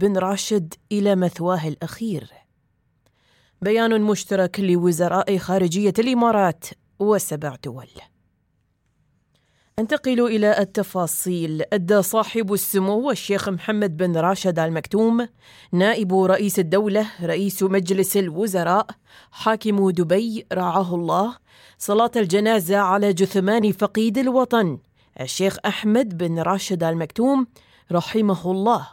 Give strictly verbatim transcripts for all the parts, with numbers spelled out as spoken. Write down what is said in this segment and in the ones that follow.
بن راشد إلى مثواه الأخير. بيان مشترك لوزراء خارجية الإمارات وسبع دول. انتقل إلى التفاصيل. أدى صاحب السمو الشيخ محمد بن راشد آل مكتوم نائب رئيس الدولة رئيس مجلس الوزراء حاكم دبي رعاه الله صلاة الجنازة على جثمان فقيد الوطن الشيخ أحمد بن راشد آل مكتوم رحمه الله.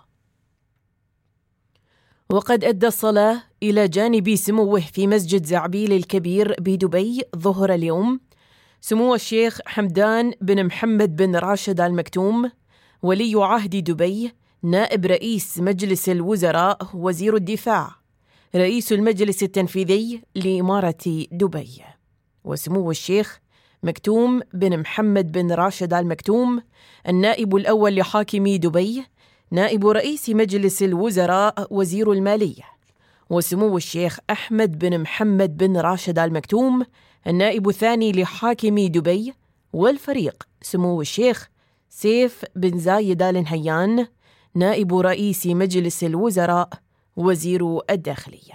وقد أدى الصلاة إلى جانب سموه في مسجد زعبيل الكبير بدبي ظهر اليوم سمو الشيخ حمدان بن محمد بن راشد آل مكتوم ولي عهد دبي نائب رئيس مجلس الوزراء وزير الدفاع رئيس المجلس التنفيذي لإمارة دبي. وسمو الشيخ مكتوم بن محمد بن راشد آل مكتوم النائب الأول لحاكم دبي نائب رئيس مجلس الوزراء وزير المالية. وسمو الشيخ أحمد بن محمد بن راشد آل مكتوم النائب الثاني لحاكم دبي. والفريق سمو الشيخ سيف بن زايد آل نهيان نائب رئيس مجلس الوزراء وزير الداخلية.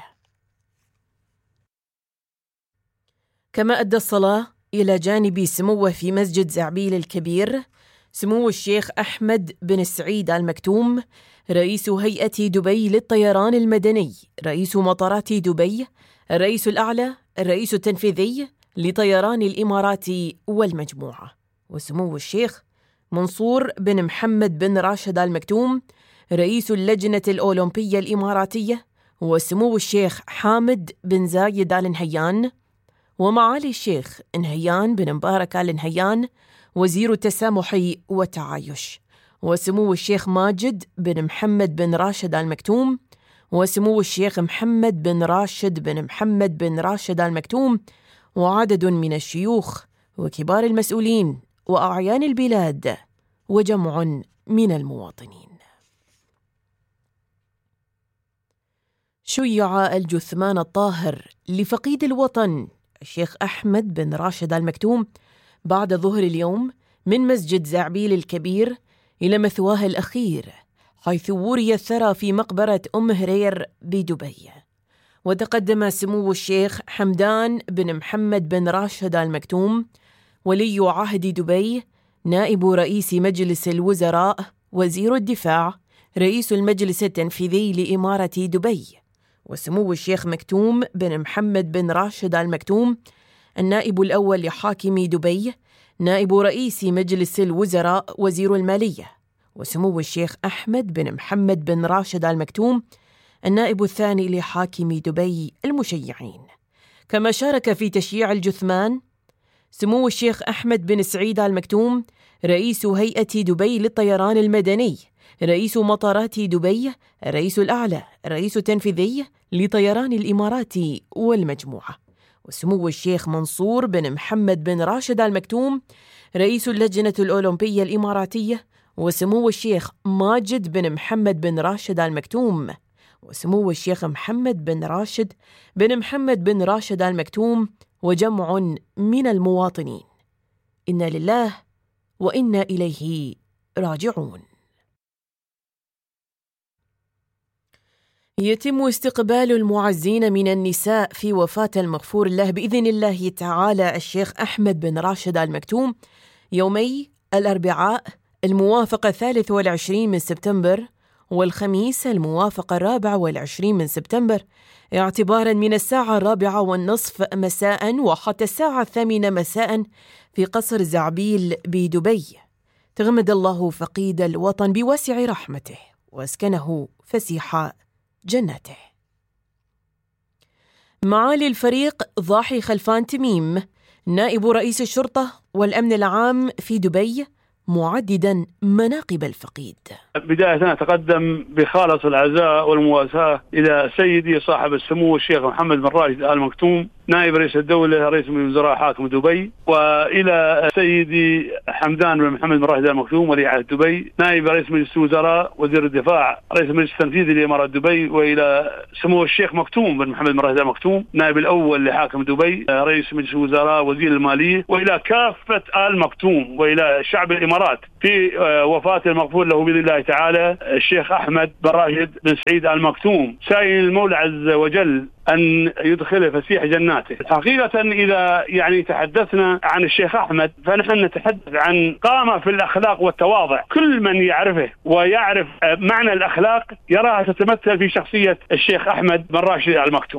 كما أدى الصلاة إلى جانب سموه في مسجد زعبيل الكبير سمو الشيخ أحمد بن سعيد آل مكتوم رئيس هيئة دبي للطيران المدني رئيس مطارات دبي الرئيس الأعلى الرئيس التنفيذي لطيران الإمارات والمجموعة. وسمو الشيخ منصور بن محمد بن راشد آل مكتوم رئيس اللجنة الأولمبية الإماراتية. وسمو الشيخ حامد بن زايد آل نهيان ومعالي الشيخ نهيان بن مبارك آل نهيان وزير التسامح والتعايش. وسمو الشيخ ماجد بن محمد بن راشد آل مكتوم وسمو الشيخ محمد بن راشد بن محمد بن راشد آل مكتوم وعدد من الشيوخ وكبار المسؤولين وأعيان البلاد وجمع من المواطنين. شيع الجثمان الطاهر لفقيد الوطن الشيخ أحمد بن راشد آل مكتوم بعد ظهر اليوم من مسجد زعبيل الكبير إلى مثواه الأخير حيث وري الثرى في مقبرة أم هرير بدبي. وتقدم سمو الشيخ حمدان بن محمد بن راشد آل مكتوم ولي عهد دبي نائب رئيس مجلس الوزراء وزير الدفاع رئيس المجلس التنفيذي لإمارة دبي. وسمو الشيخ مكتوم بن محمد بن راشد آل مكتوم النائب الأول لحاكم دبي نائب رئيس مجلس الوزراء وزير المالية. وسمو الشيخ أحمد بن محمد بن راشد آل مكتوم النائب الثاني لحاكم دبي المشيعين. كما شارك في تشييع الجثمان سمو الشيخ أحمد بن سعيد آل مكتوم رئيس هيئة دبي للطيران المدني رئيس مطارات دبي الرئيس الأعلى الرئيس التنفيذي لطيران الإمارات والمجموعة. وسمو الشيخ منصور بن محمد بن راشد آل مكتوم رئيس اللجنة الأولمبية الإماراتية. وسمو الشيخ ماجد بن محمد بن راشد آل مكتوم وسمو الشيخ محمد بن راشد بن محمد بن راشد آل مكتوم وجمع من المواطنين. إنا لله وإنا إليه راجعون. يتم استقبال المعزين من النساء في وفاة المغفور له بإذن الله تعالى الشيخ أحمد بن راشد آل مكتوم يومي الأربعاء الموافق الثالث والعشرين من سبتمبر والخميس الموافق الرابع والعشرين من سبتمبر اعتبارا من الساعة الرابعة والنصف مساء وحتى الساعة الثامنة مساء في قصر زعبيل بدبي. تغمد الله فقيد الوطن بواسع رحمته واسكنه فسيح جنته. معالي الفريق ضاحي خلفان تميم نائب رئيس الشرطة والأمن العام في دبي معددا مناقب الفقيد. بداية أتقدم بخالص العزاء والمواساة إلى سيدي صاحب السمو الشيخ محمد بن راشد آل مكتوم نائب رئيس الدولة رئيس مجلس الوزراء حاكم دبي، وإلى سيدي حمدان بن محمد بن راشد آل مكتوم ولي عهد دبي نائب رئيس مجلس الوزراء وزير الدفاع رئيس المجلس التنفيذي لإمارات دبي، وإلى سمو الشيخ مكتوم بن محمد بن راشد آل مكتوم نائب الأول لحاكم دبي رئيس مجلس الوزراء وزير المالية، وإلى كافة آل مكتوم وإلى شعب الإمارات في وفاة المغفور له بإذن الله تعالى الشيخ أحمد بن راشد بن سعيد آل مكتوم، سائل المولى عز وجل أن يدخله فسيح جناته. حقيقة إذا يعني تحدثنا عن الشيخ أحمد فنحن نتحدث عن قامة في الأخلاق والتواضع، كل من يعرفه ويعرف معنى الأخلاق يراها تتمثل في شخصية الشيخ أحمد بن راشد آل مكتوم.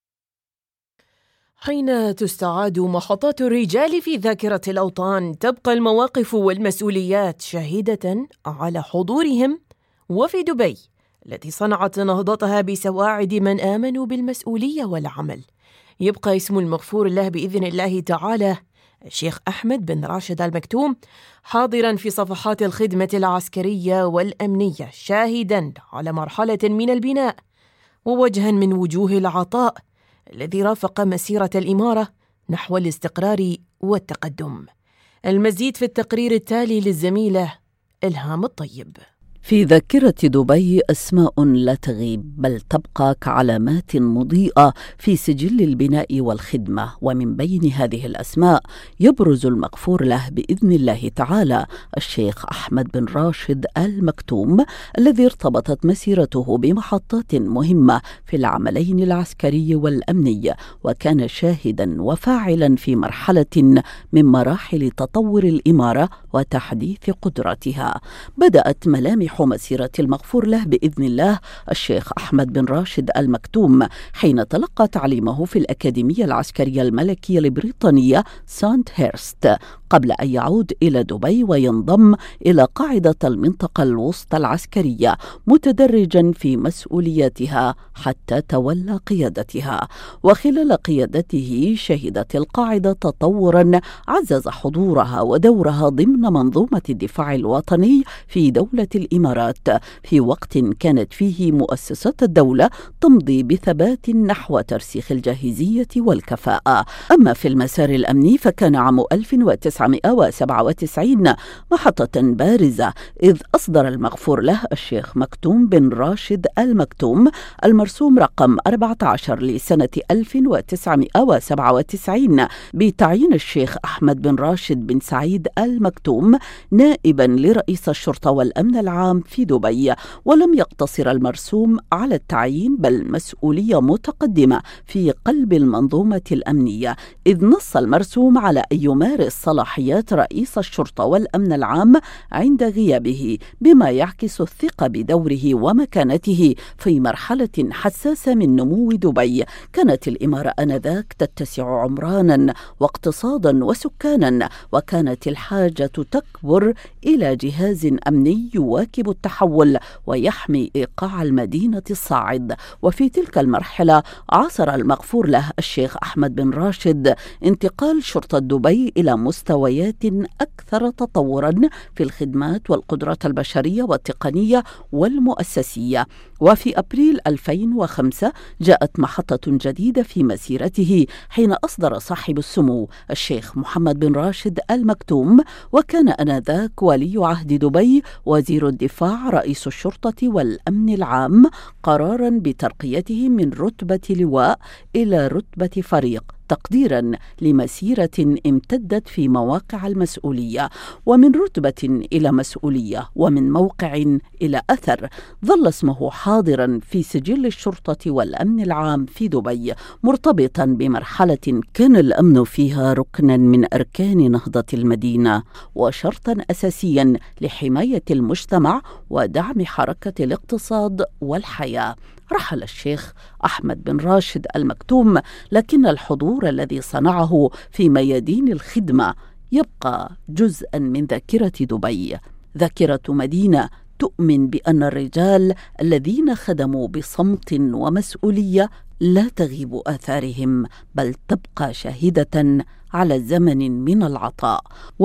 حين تستعاد محطات الرجال في ذاكرة الأوطان تبقى المواقف والمسؤوليات شاهدة على حضورهم. وفي دبي التي صنعت نهضتها بسواعد من آمنوا بالمسؤولية والعمل يبقى اسم المغفور له بإذن الله تعالى الشيخ أحمد بن راشد آل مكتوم حاضراً في صفحات الخدمة العسكرية والأمنية، شاهداً على مرحلة من البناء ووجها من وجوه العطاء الذي رافق مسيرة الإمارة نحو الاستقرار والتقدم. المزيد في التقرير التالي للزميلة إلهام الطيب. في ذاكرة دبي أسماء لا تغيب بل تبقى كعلامات مضيئة في سجل البناء والخدمة، ومن بين هذه الأسماء يبرز المغفور له بإذن الله تعالى الشيخ أحمد بن راشد آل مكتوم الذي ارتبطت مسيرته بمحطات مهمة في العملين العسكري والأمني، وكان شاهدا وفاعلا في مرحلة من مراحل تطور الإمارة وتحديث قدراتها. بدأت ملامح مسيرة المغفور له بإذن الله الشيخ أحمد بن راشد آل مكتوم حين تلقى تعليمه في الأكاديمية العسكرية الملكية البريطانية سانت هيرست قبل أن يعود إلى دبي وينضم إلى قاعدة المنطقة الوسطى العسكرية متدرجا في مسؤولياتها حتى تولى قيادتها. وخلال قيادته شهدت القاعدة تطورا عزز حضورها ودورها ضمن منظومة الدفاع الوطني في دولة الإمارات في وقت كانت فيه مؤسسات الدولة تمضي بثبات نحو ترسيخ الجاهزية والكفاءة. أما في المسار الأمني فكان عام ألف وتسعمائة وسبعة وتسعين محطة بارزة، إذ أصدر المغفور له الشيخ مكتوم بن راشد آل مكتوم المرسوم رقم أربعة عشر لسنة ألف وتسعمائة وسبعة وتسعين بتعيين الشيخ أحمد بن راشد بن سعيد آل مكتوم نائبا لرئيس الشرطة والأمن العام في دبي. ولم يقتصر المرسوم على التعيين بل مسؤولية متقدمة في قلب المنظومة الأمنية، إذ نص المرسوم على أن يمارس صلاحيات رئيس الشرطة والأمن العام عند غيابه، بما يعكس الثقة بدوره ومكانته في مرحلة حساسة من نمو دبي. كانت الإمارة آنذاك تتسع عمرانا واقتصادا وسكانا، وكانت الحاجة تكبر إلى جهاز أمني يواكب التحول ويحمي إيقاع المدينة الصاعد. وفي تلك المرحلة عاصر المغفور له الشيخ أحمد بن راشد انتقال شرطة دبي إلى مستويات أكثر تطورا في الخدمات والقدرات البشرية والتقنية والمؤسسية. وفي أبريل ألفين وخمسة جاءت محطة جديدة في مسيرته حين أصدر صاحب السمو الشيخ محمد بن راشد آل مكتوم، وكان آنذاك ولي عهد دبي وزير الدفاع رئيس الشرطة والأمن العام قرارا بترقيته من رتبة لواء إلى رتبة فريق تقديرا لمسيرة امتدت في مواقع المسؤولية، ومن رتبة إلى مسؤولية، ومن موقع إلى أثر. ظل اسمه حاضرا في سجل الشرطة والأمن العام في دبي، مرتبطا بمرحلة كان الأمن فيها ركنا من أركان نهضة المدينة وشرطا أساسيا لحماية المجتمع ودعم حركة الاقتصاد والحياة. رحل الشيخ أحمد بن راشد آل مكتوم، لكن الحضور الذي صنعه في ميادين الخدمة يبقى جزءا من ذاكرة دبي، ذاكرة مدينة تؤمن بأن الرجال الذين خدموا بصمت ومسؤولية لا تغيب آثارهم، بل تبقى شاهدة على زمن من العطاء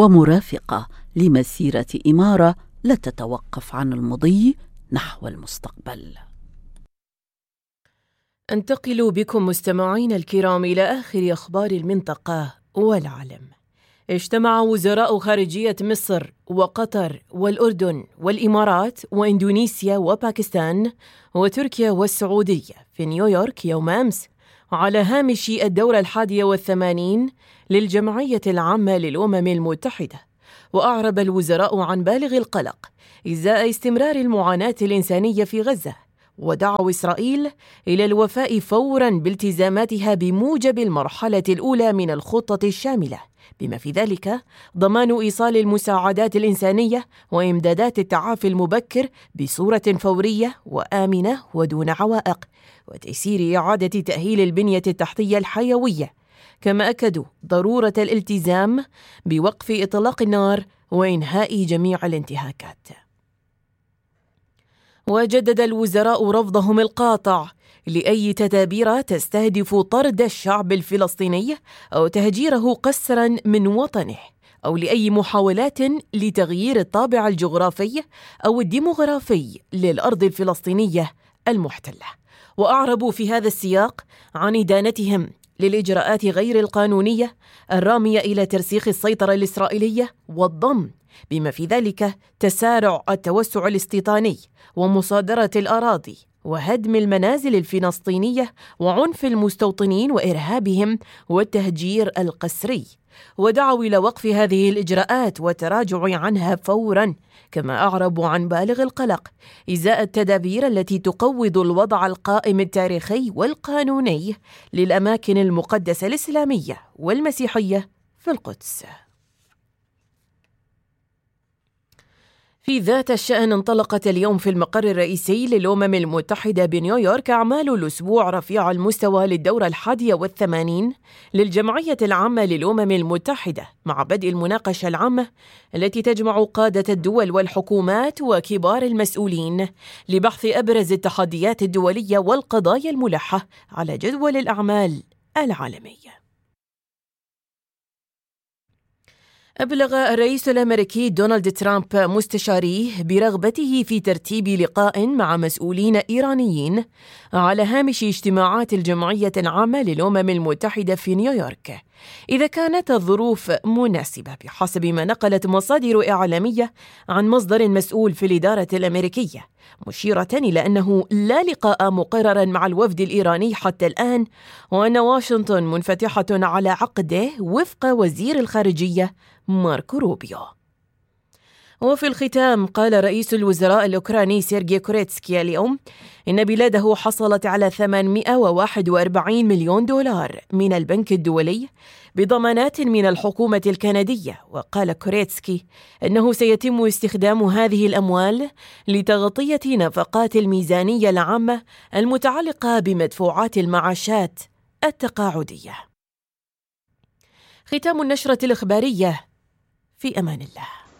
ومرافقة لمسيرة إمارة لا تتوقف عن المضي نحو المستقبل. أنتقل بكم مستمعين الكرام إلى آخر أخبار المنطقة والعالم. اجتمع وزراء خارجية مصر وقطر والأردن والإمارات وإندونيسيا وباكستان وتركيا والسعودية في نيويورك يوم أمس على هامش الدورة الحادية والثمانين للجمعية العامة للأمم المتحدة. وأعرب الوزراء عن بالغ القلق إزاء استمرار المعاناة الإنسانية في غزة، ودعوا إسرائيل إلى الوفاء فوراً بالتزاماتها بموجب المرحلة الأولى من الخطة الشاملة، بما في ذلك ضمان إيصال المساعدات الإنسانية وإمدادات التعافي المبكر بصورة فورية وآمنة ودون عوائق، وتيسير إعادة تأهيل البنية التحتية الحيوية. كما أكدوا ضرورة الالتزام بوقف إطلاق النار وإنهاء جميع الانتهاكات. وجدد الوزراء رفضهم القاطع لأي تدابير تستهدف طرد الشعب الفلسطيني أو تهجيره قسراً من وطنه، أو لأي محاولات لتغيير الطابع الجغرافي أو الديموغرافي للأرض الفلسطينية المحتلة. وأعربوا في هذا السياق عن إدانتهم للإجراءات غير القانونية الرامية إلى ترسيخ السيطرة الإسرائيلية والضم، بما في ذلك تسارع التوسع الاستيطاني ومصادرة الأراضي وهدم المنازل الفلسطينية وعنف المستوطنين وإرهابهم والتهجير القسري. ودعوا إلى وقف هذه الإجراءات والتراجع عنها فوراً. كما أعربوا عن بالغ القلق إزاء التدابير التي تقوض الوضع القائم التاريخي والقانوني للأماكن المقدسة الإسلامية والمسيحية في القدس. في ذات الشأن انطلقت اليوم في المقر الرئيسي للأمم المتحدة بنيويورك أعمال الأسبوع رفيع المستوى للدورة الحادية والثمانين للجمعية العامة للأمم المتحدة، مع بدء المناقشة العامة التي تجمع قادة الدول والحكومات وكبار المسؤولين لبحث أبرز التحديات الدولية والقضايا الملحة على جدول الأعمال العالمية. أبلغ الرئيس الأمريكي دونالد ترامب مستشاريه برغبته في ترتيب لقاء مع مسؤولين إيرانيين على هامش اجتماعات الجمعية العامة للأمم المتحدة في نيويورك إذا كانت الظروف مناسبة، بحسب ما نقلت مصادر إعلامية عن مصدر مسؤول في الإدارة الأمريكية، مشيرة إلى أنه لا لقاء مقررا مع الوفد الإيراني حتى الآن، وأن واشنطن منفتحة على عقده وفق وزير الخارجية ماركو روبيو. وفي الختام قال رئيس الوزراء الأوكراني سيرجي كوريتسكي اليوم إن بلاده حصلت على ثمانمائة وواحد وأربعين مليون دولار من البنك الدولي بضمانات من الحكومة الكندية. وقال كوريتسكي أنه سيتم استخدام هذه الأموال لتغطية نفقات الميزانية العامة المتعلقة بمدفوعات المعاشات التقاعدية. ختام النشرة الإخبارية، في أمان الله.